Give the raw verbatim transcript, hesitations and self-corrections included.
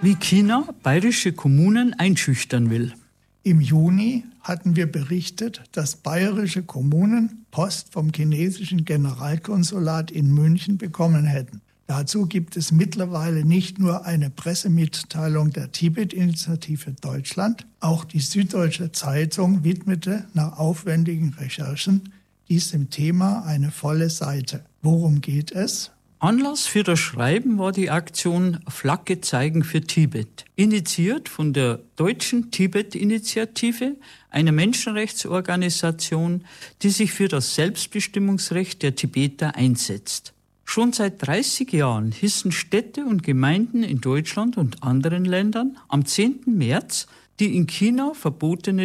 wie China bayerische Kommunen einschüchtern will. Im Juni hatten wir berichtet, dass bayerische Kommunen Post vom chinesischen Generalkonsulat in München bekommen hätten. Dazu gibt es mittlerweile nicht nur eine Pressemitteilung der Tibet-Initiative Deutschland, auch die Süddeutsche Zeitung widmete nach aufwendigen Recherchen diesem Thema eine volle Seite. Worum geht es? Anlass für das Schreiben war die Aktion Flagge zeigen für Tibet, initiiert von der Deutschen Tibet-Initiative, einer Menschenrechtsorganisation, die sich für das Selbstbestimmungsrecht der Tibeter einsetzt. Schon seit dreißig Jahren hissen Städte und Gemeinden in Deutschland und anderen Ländern am zehnten März die in China verbotene